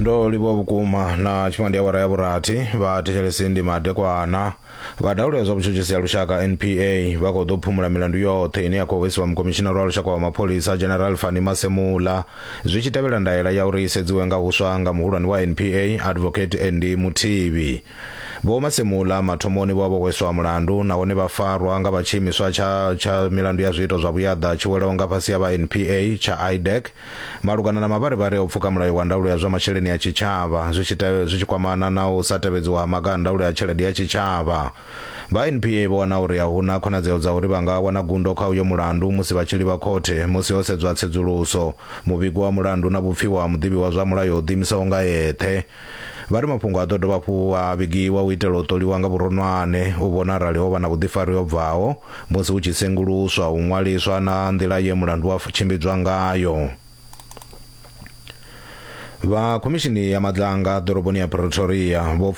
ndo libo vhukuma na tshifhinga awara ya vhurathi vha thetshelesi ndi madekwana vha daula zwa vhutshutshisi ya lushaka NPA vha khou ḓo phumula milandu yoṱhe ine ya khou hwesiwa mukomishinari wa lushaka wa mapholisa General Fani Masemula zwi tshi tevhela ndaela ya uri isedziwe nga huswa nga muhulwane wa NPA Advocate Andy Muthivi. Vho Masemula mathomoni vho hweswa mulandu nahone vha farwa nga vhatshimiswa tsha milandu ya zwiito zwa vhuyaḓa tshiwelaho nga fhasi ya vha NPA tsha IDEC malugana na mavharivhari o pfuka mulayo wa ndaulo ya zwa masheleni ya tshitshavha zwi tshi kwamana na u sa tevhedziwa maga a ndaulo ya tshelede ya tshitshavha. Vha NPA vho wana uri ahuna khonadzeo dza uri vha nga wana gundo kha uyo mulandu musi vha tshi livha khothe musi ho sedzwa tsedzuluso muvhigo wa mulandu na vhupfiwa ha muḓivhi wa zwa mulayo o ḓiimisaho nga yeṱhe. Vha ri mafhungo a ḓo dovha hafhu a vhigiwa u itela u ṱoliwa nga vhuronwane u vhona arali ho vha na vhuḓifari ho bvaho musi hu tshi senguluswa u ṅwaliswa na nḓila ye mulandu wa tshimbidzwa ngayo. Vha khomishini ya madlanga ḓoroboni ya Pretoria vho